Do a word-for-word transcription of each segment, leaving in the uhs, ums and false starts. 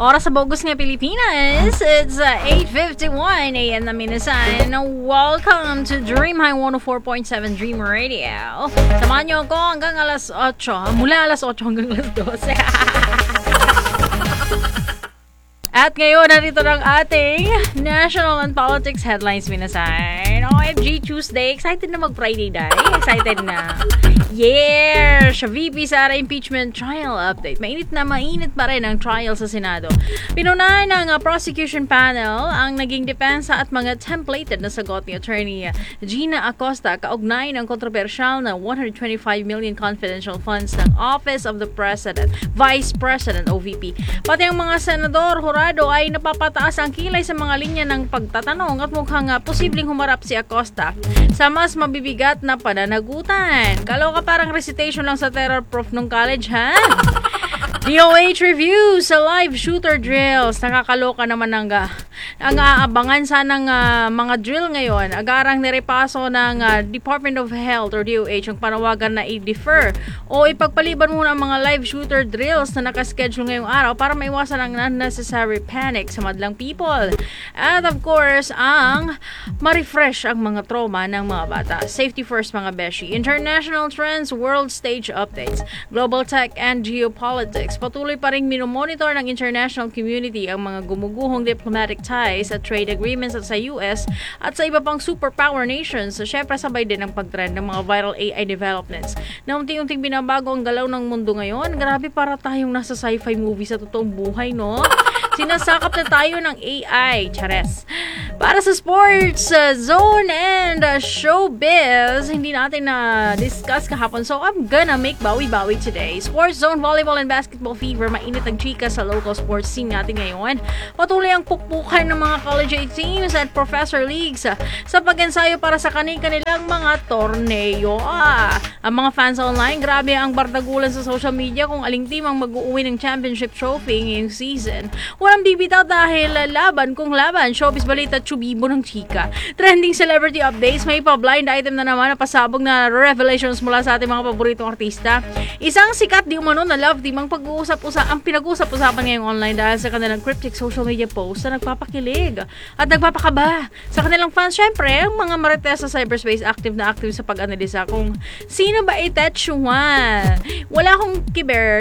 Oras sa Bogus nga Pilipinas, it's uh, eight fifty-one a m na minasan. Welcome to Dream High one oh four point seven Dream Radio. Samahan niyo ako hanggang alas otso. Mula alas otso hanggang alas dose. At ngayon, narito ng ating National and Politics Headlines minasan. O M G Tuesday. Excited na mag-Friday day. Excited na. Yeah! Siya V P Sara impeachment trial update. Mainit na mainit pa rin ang trial sa Senado. Pinunahan ng uh, prosecution panel ang naging depensa at mga templated na sagot ni Attorney Gina Acosta kaugnay ng kontrobersyal na one hundred twenty-five million confidential funds ng Office of the President, Vice President o V P. Pati ang mga senador, hurado ay napapataas ang kilay sa mga linya ng pagtatanong at mukhang uh, posibleng humarap si Acosta sa mas mabibigat na pananagutan. Kaloka parang recitation lang sa terror proof nung college, ha? D O H reviews sa live shooter drills. Nakakaloka naman ang, uh, ang aabangan sanang uh, mga drill ngayon. Agarang nirepaso ng uh, Department of Health or D O H ang panawagan na i-defer o ipagpaliban muna ang mga live shooter drills na nakaschedule ngayong araw para maiwasan ang unnecessary panic sa madlang people. At of course, ang ma-refresh ang mga trauma ng mga bata. Safety first mga beshi. International trends, world stage updates, global tech and geopolitics. Patuloy pa rin minomonitor ng international community ang mga gumuguhong diplomatic ties at trade agreements at sa U S at sa iba pang superpower nations. So, syempre sabay din ang pagtrend ng mga viral A I developments na unti-unting binabago ang galaw ng mundo ngayon. Grabe, para tayong nasa sci-fi movie sa totoong buhay, no? Sinasakap na tayo ng A I. Chares. Para sa sports, uh, zone and uh, showbiz, hindi natin na uh, discuss kahapon. So, I'm gonna make bawi-bawi today. Sports zone, volleyball and basketball fever. Mainit ang chika sa local sports scene natin ngayon. Patuloy ang pukpukan ng mga college teams at professor leagues uh, sa pag-ensayo para sa kanilang mga torneo. Ah, ang mga fans online, grabe ang bardagulan sa social media kung aling team ang mag-uuwi ng championship trophy ngayong season. Walang bibitaw dahil laban kung laban. Showbiz balita, chubibo ng chika. Trending celebrity updates. May pa-blind item na naman na pasabog na revelations mula sa ating mga paboritong artista. Isang sikat di umano na love team ang pag-uusap-usap ang pinag-uusap-usapan ngayong online dahil sa kanilang cryptic social media posts na nagpapakilig at nagpapakaba sa kanilang fans. Syempre, ang mga marites sa cyberspace active na active sa pag-analisa kung sino ba itetsuhan. Wala akong kiber.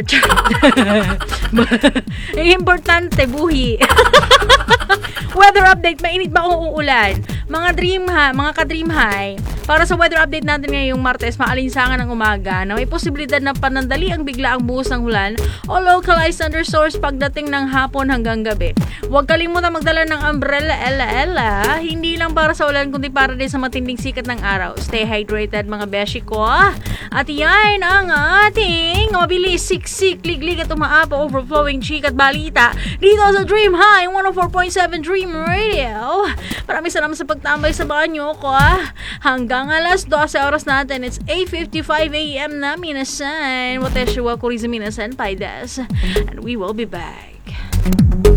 Importante buhi. Weather update, mainit ba kung uulan? Mga dream ha, mga ka-dream high. Para sa weather update natin ngayong Martes, maalinsangan ng umaga na may posibilidad na panandali ang bigla ang buhos ng ulan o localized thunderstorms pagdating ng hapon hanggang gabi. Huwag kalimutan magdala ng umbrella, ella, ella. Hindi lang para sa ulan, kundi para din sa matinding sikat ng araw. Stay hydrated mga beshi ko. At yan ang ating mabilis, siksik, liglig at umaapa, overflowing chik at balita dito sa Dream High one oh four point seven Dream Radio. Maraming salamat sa pagtambay sa banyo ko. Hanggang alas dose oras natin. It's eight fifty-five a m na minasan. Wateshiwa Kuriza minasan, Paidas. And we will be back.